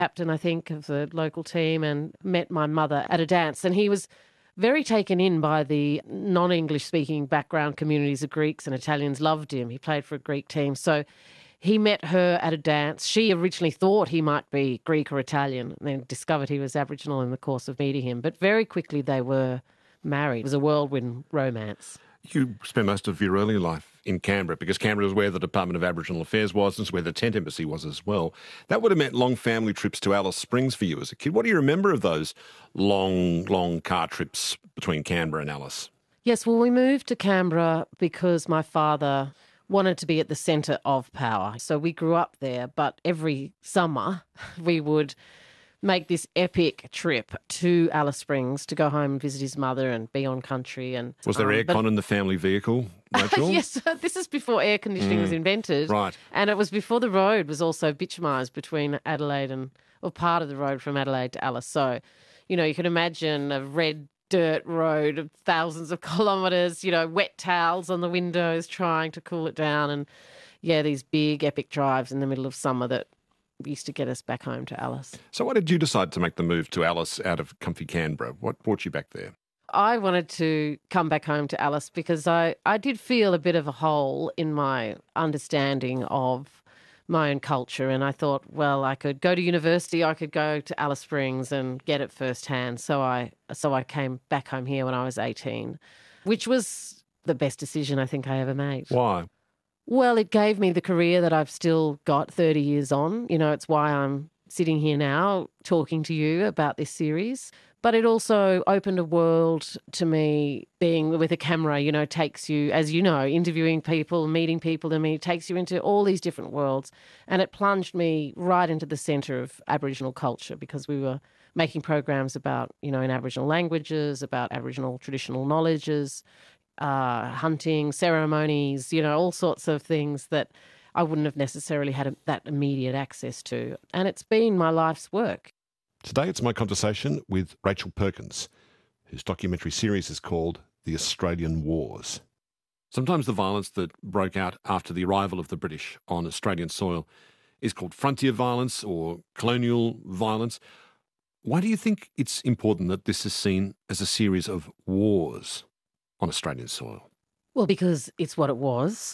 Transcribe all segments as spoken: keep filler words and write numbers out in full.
captain, I think, of the local team, and met my mother at a dance. And he was very taken in by the non-English speaking background communities of Greeks and Italians. Loved him. He played for a Greek team. So he met her at a dance. She originally thought he might be Greek or Italian, and then discovered he was Aboriginal in the course of meeting him. But very quickly they were married. It was a whirlwind romance. You spent most of your early life in Canberra, because Canberra was where the Department of Aboriginal Affairs was, and it's where the Tent Embassy was as well. That would have meant long family trips to Alice Springs for you as a kid. What do you remember of those long, long car trips between Canberra and Alice? Yes, well, we moved to Canberra because my father wanted to be at the centre of power. So we grew up there, but every summer we would make this epic trip to Alice Springs to go home and visit his mother and be on country. And was there um, aircon but... in the family vehicle, Rachel? Yes, this is before air conditioning mm, was invented. Right. And it was before the road was also bitumised between Adelaide and, or part of the road from Adelaide to Alice. So, you know, you can imagine a red dirt road of thousands of kilometres, you know, wet towels on the windows trying to cool it down. And, yeah, these big epic drives in the middle of summer that used to get us back home to Alice. So why did you decide to make the move to Alice out of comfy Canberra? What brought you back there? I wanted to come back home to Alice because I, I did feel a bit of a hole in my understanding of my own culture, and I thought, well, I could go to university, I could go to Alice Springs and get it firsthand. So I so I came back home here when I was eighteen, which was the best decision I think I ever made. Why? Well, it gave me the career that I've still got thirty years on. You know, it's why I'm sitting here now talking to you about this series. But it also opened a world to me. Being with a camera, you know, takes you, as you know, interviewing people, meeting people, and me, takes you into all these different worlds. And it plunged me right into the centre of Aboriginal culture, because we were making programs about, you know, in Aboriginal languages, about Aboriginal traditional knowledges, Uh, hunting, ceremonies, you know, all sorts of things that I wouldn't have necessarily had a, that immediate access to. And it's been my life's work. Today it's my conversation with Rachel Perkins, whose documentary series is called The Australian Wars. Sometimes the violence that broke out after the arrival of the British on Australian soil is called frontier violence or colonial violence. Why do you think it's important that this is seen as a series of wars on Australian soil? Well, because it's what it was,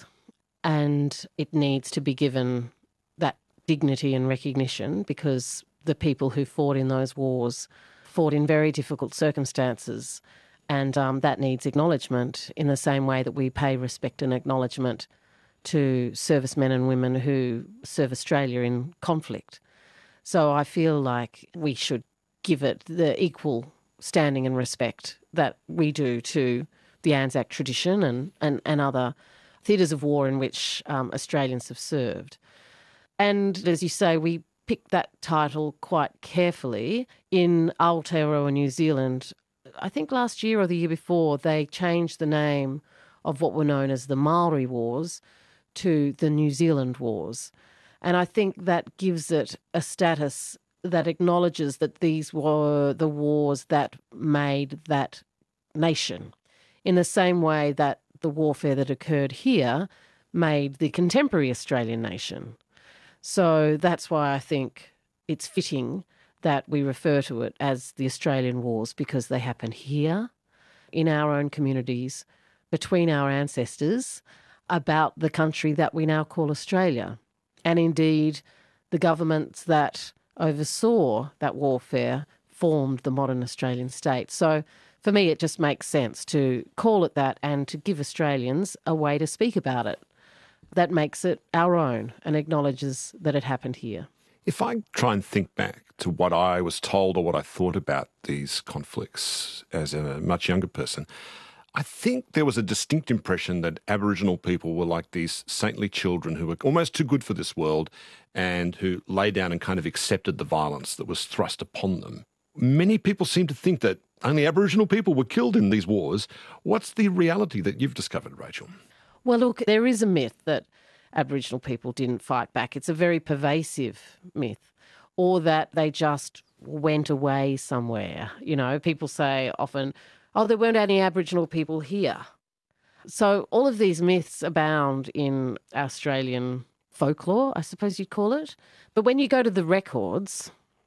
and it needs to be given that dignity and recognition, because the people who fought in those wars fought in very difficult circumstances, and um, that needs acknowledgement in the same way that we pay respect and acknowledgement to servicemen and women who serve Australia in conflict. So I feel like we should give it the equal standing and respect that we do to the Anzac tradition and, and, and other theatres of war in which um, Australians have served. And as you say, we picked that title quite carefully. In Aotearoa, New Zealand, I think last year or the year before, they changed the name of what were known as the Maori Wars to the New Zealand Wars. And I think that gives it a status that acknowledges that these were the wars that made that nation, in the same way that the warfare that occurred here made the contemporary Australian nation. So that's why I think it's fitting that we refer to it as the Australian Wars, because they happen here, in our own communities, between our ancestors, about the country that we now call Australia. And indeed, the governments that oversaw that warfare formed the modern Australian state. So for me, it just makes sense to call it that and to give Australians a way to speak about it that makes it our own and acknowledges that it happened here. If I try and think back to what I was told or what I thought about these conflicts as a much younger person, I think there was a distinct impression that Aboriginal people were like these saintly children who were almost too good for this world and who lay down and kind of accepted the violence that was thrust upon them. Many people seem to think that only Aboriginal people were killed in these wars. What's the reality that you've discovered, Rachel? Well, look, there is a myth that Aboriginal people didn't fight back. It's a very pervasive myth, or that they just went away somewhere. You know, people say often, oh, there weren't any Aboriginal people here. So all of these myths abound in Australian folklore, I suppose you'd call it. But when you go to the records,